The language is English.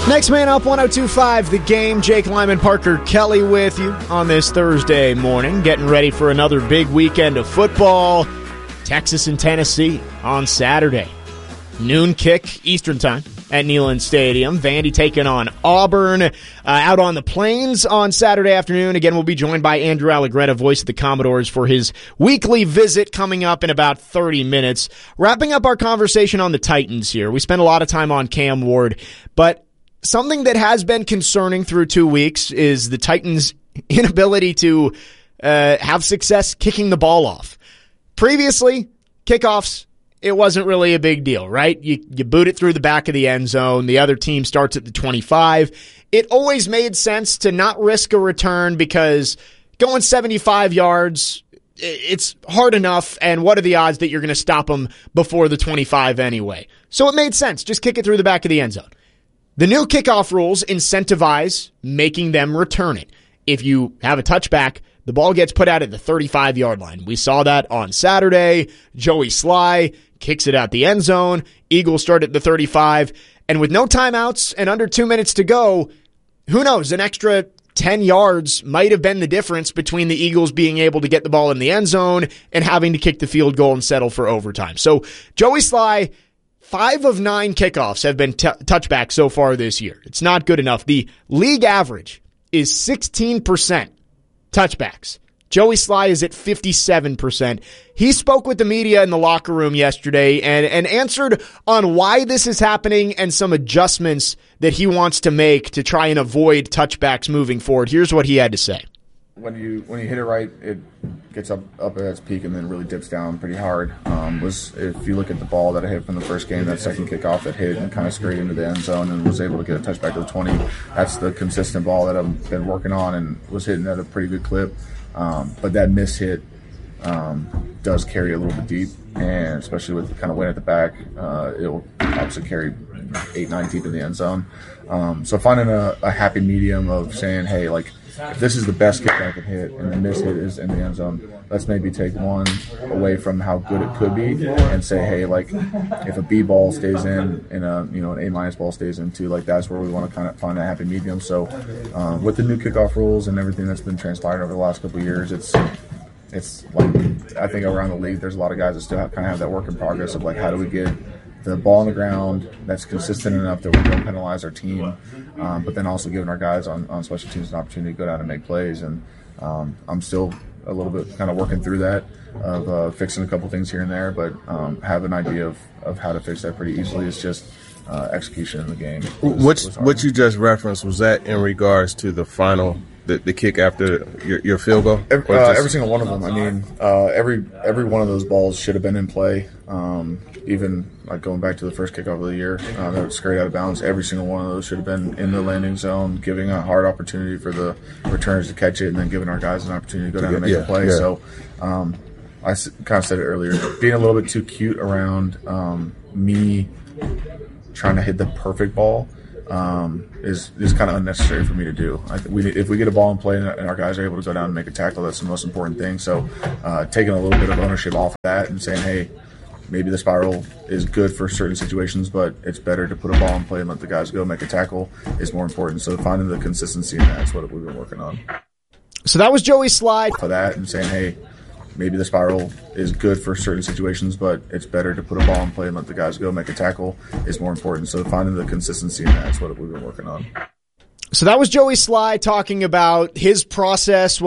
Next man up, 102.5 The Game. Jake Lyman, Parker Kelly with you on this Thursday morning, getting ready for another big weekend of football. Texas and Tennessee on Saturday. Noon kick, Eastern time at Neyland Stadium. Vandy taking on Auburn out on the Plains on Saturday afternoon. Again, we'll be joined by Andrew Allegretta, voice of the Commodores, for his weekly visit coming up in about 30 minutes. Wrapping up our conversation on the Titans here. We spent a lot of time on Cam Ward, but something that has been concerning through 2 weeks is the Titans' inability to have success kicking the ball off. Previously, kickoffs, it wasn't really a big deal, right? You boot it through the back of the end zone. The other team starts at the 25. It always made sense to not risk a return because going 75 yards, it's hard enough, and what are the odds that you're going to stop them before the 25 anyway? So it made sense. Just kick it through the back of the end zone. The new kickoff rules incentivize making them return it. If you have a touchback, the ball gets put out at the 35-yard line. We saw that on Saturday. Joey Sly kicks it out the end zone. Eagles start at the 35. And with no timeouts and under 2 minutes to go, who knows, an extra 10 yards might have been the difference between the Eagles being able to get the ball in the end zone and having to kick the field goal and settle for overtime. So Joey Sly, 5 of 9 kickoffs have been touchbacks so far this year. It's not good enough. The league average is 16% touchbacks. Joey Sly is at 57%. He spoke with the media in the locker room yesterday and answered on why this is happening and some adjustments that he wants to make to try and avoid touchbacks moving forward. Here's what he had to say. When you hit it right, it gets up at its peak and then really dips down pretty hard. If you look at the ball that I hit from the first game, that second kickoff that hit and kind of scurried into the end zone and was able to get a touchback to the 20, that's the consistent ball that I've been working on and was hitting at a pretty good clip. But that miss hit does carry a little bit deep, and especially with kind of wind at the back, it will obviously carry 8-9 deep in the end zone. So finding a happy medium of saying, hey, like, if this is the best kick I can hit and the miss hit is in the end zone, let's maybe take one away from how good it could be and say, hey, like, if a B ball stays in and an A- ball stays in too, like, that's where we want to kind of find that happy medium. So with the new kickoff rules and everything that's been transpired over the last couple of years, it's like, I think around the league there's a lot of guys that still have that work in progress of, like, how do we get the ball on the ground that's consistent enough that we don't penalize our team, but then also giving our guys on special teams an opportunity to go down and make plays. And I'm still a little bit kind of working through that of fixing a couple things here and there, but have an idea of how to fix that pretty easily. It's just execution in the game. What you just referenced, was that in regards to the final, the kick after your field goal? Every single one of them. I mean, every one of those balls should have been in play. Even like going back to the first kickoff of the year, that was scurried out of bounds. Every single one of those should have been in the landing zone, giving a hard opportunity for the returners to catch it, and then giving our guys an opportunity to go down and make a play. Yeah. So I kind of said it earlier, being a little bit too cute around me trying to hit the perfect ball is kind of unnecessary for me to do. If we get a ball in play and our guys are able to go down and make a tackle, that's the most important thing. So taking a little bit of ownership off of that and saying, hey, maybe the spiral is good for certain situations, but it's better to put a ball in play and let the guys go make a tackle is more important. So finding the consistency in that's what we've been working on. So that was Joey Sly. For that and saying, hey, maybe the spiral is good for certain situations, but it's better to put a ball in play and let the guys go make a tackle is more important. So finding the consistency in that's what we've been working on. So that was Joey Sly talking about his process